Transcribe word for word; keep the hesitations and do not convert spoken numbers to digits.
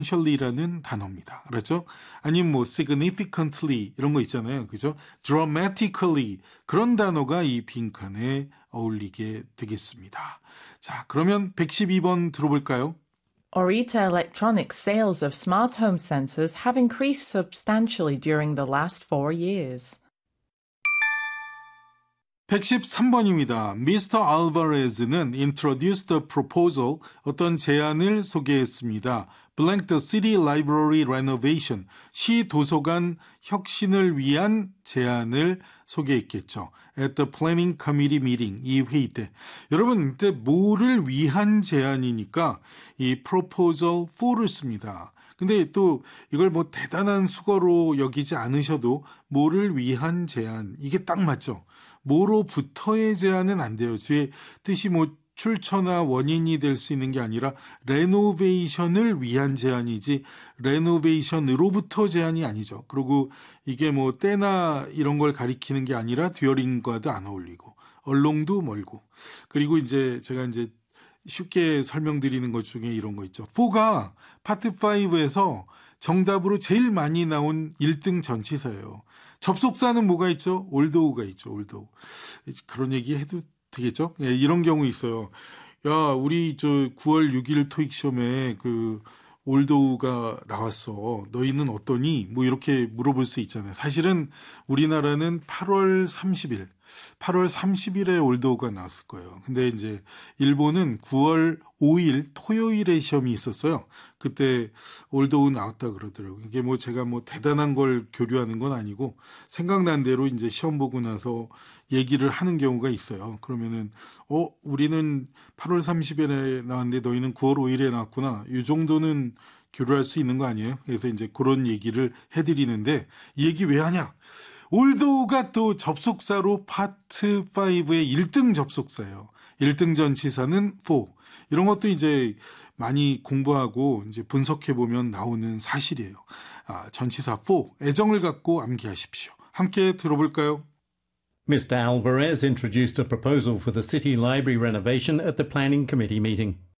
substantially라는 단어입니다. 그렇죠? 아니면 뭐 significantly 이런 거 있잖아요. 그죠? dramatically 그런 단어가 이 빈칸에 어울리게 되겠습니다. 자, 그러면 백십이 번 들어볼까요? Orita Electronics sales of smart home sensors have increased substantially during the last four years. 백십삼 번입니다. 미스터 알바레즈는 introduced a proposal, 어떤 제안을 소개했습니다. blank the city library renovation, 시 도서관 혁신을 위한 제안을 소개했겠죠. at the planning committee meeting, 이 회의 때. 여러분, 그때 뭐를 위한 제안이니까 이 proposal for를 씁니다. 근데 또 이걸 뭐 대단한 수거로 여기지 않으셔도 뭐를 위한 제안, 이게 딱 맞죠. 뭐로부터의 제안은 안 돼요. 뒤에 뜻이 뭐 출처나 원인이 될 수 있는 게 아니라 레노베이션을 위한 제안이지 레노베이션으로부터 제안이 아니죠. 그리고 이게 뭐 때나 이런 걸 가리키는 게 아니라 듀어링과도 안 어울리고 얼롱도 멀고. 그리고 이제 제가 이제 쉽게 설명드리는 것 중에 이런 거 있죠. 사가 파트 오에서 정답으로 제일 많이 나온 일 등 전치사예요. 접속사는 뭐가 있죠? 올도우가 있죠. 올도우. 그런 얘기 해도 되겠죠? 예, 이런 경우 있어요. 야, 우리 저 구월 육일 토익 시험에 그 올도우가 나왔어. 너희는 어떠니? 뭐 이렇게 물어볼 수 있잖아요. 사실은 우리나라는 팔월 삼십일, 팔월 삼십일에 올도우가 나왔을 거예요. 근데 이제 일본은 구월 오일 토요일에 시험이 있었어요. 그때 올도우 나왔다 그러더라고요. 이게 뭐 제가 뭐 대단한 걸 교류하는 건 아니고 생각난 대로 이제 시험 보고 나서 얘기를 하는 경우가 있어요. 그러면은 어 우리는 팔월 삼십일에 나왔는데 너희는 구월 오일에 나왔구나. 이 정도는 교류할 수 있는 거 아니에요? 그래서 이제 그런 얘기를 해드리는데 이 얘기 왜 하냐? 올도우가 또 접속사로 파트 오의 일 등 접속사예요. 일 등 전치사는 사. 이런 것도 이제 많이 공부하고 이제 분석해 보면 나오는 사실이에요. 아, 전치사 사, 애정을 갖고 암기하십시오. 함께 들어볼까요? Mister Alvarez introduced a proposal for the city library renovation at the planning committee meeting.